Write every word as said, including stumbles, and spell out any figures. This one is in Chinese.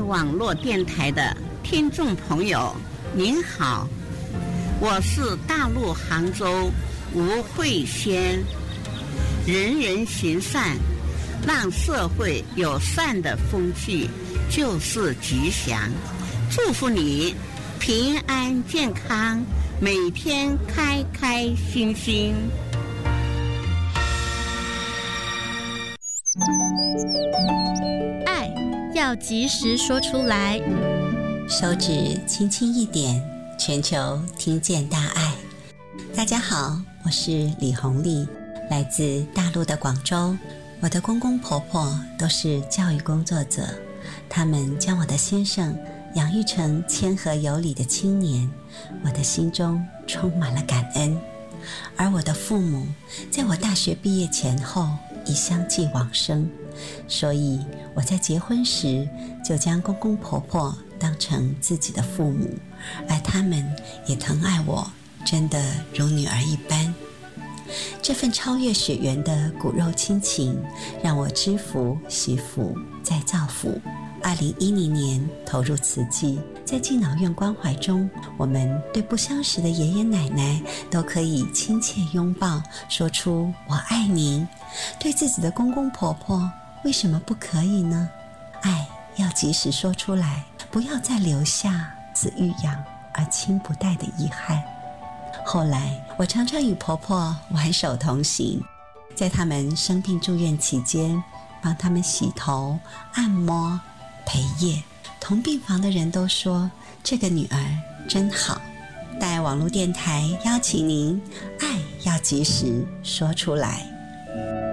网络电台的听众朋友，您好，我是大陆杭州吴慧仙。人人行善，让社会有善的风气，就是吉祥。祝福你平安健康，每天开开心心。 爱要及时说出来， 手指轻轻一点，全球听见大爱。大家好，我是李红丽，来自大陆的广州。我的公公婆婆都是教育工作者，他们将我的先生养育成谦和有礼的青年，我的心中充满了感恩。而我的父母在我大学毕业前后已相继往生，所以我在结婚时就将公公婆婆当成自己的父母，而他们也疼爱我，真的如女儿一般。这份超越血缘的骨肉亲情，让我知福惜福再造福。二零一零年投入慈济，在敬老院关怀中，我们对不相识的爷爷奶奶都可以亲切拥抱，说出我爱您。对自己的公公婆婆，为什么不可以呢？爱要及时说出来，不要再留下子欲养而亲不待的遗憾。后来我常常与婆婆挽手同行，在他们生病住院期间，帮他们洗头、按摩、陪夜。同病房的人都说这个女儿真好。大爱网络电台邀请您，爱要及时说出来。